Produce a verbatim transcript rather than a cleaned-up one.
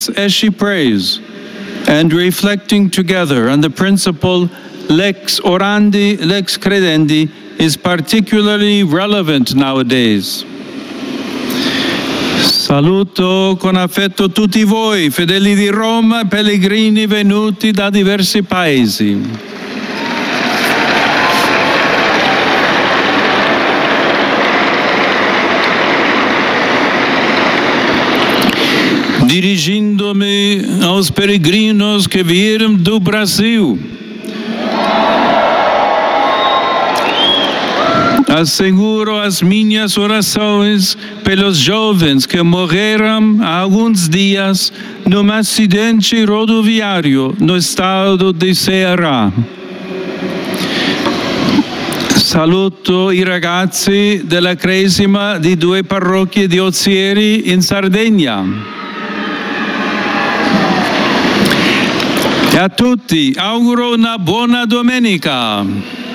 as she prays and reflecting together on the principle lex orandi, lex credendi is particularly relevant nowadays. Saluto con affetto tutti voi, fedeli di Roma, pellegrini venuti da diversi paesi. Dirigindo-me aos peregrinos que vieram do Brasil, asseguro as minhas orações pelos jovens que morreram há alguns dias num acidente rodoviário no estado de Ceará. Saluto i ragazzi della Cresima di due parrocchie di Ozieri in Sardegna. E a tutti auguro una buona domenica.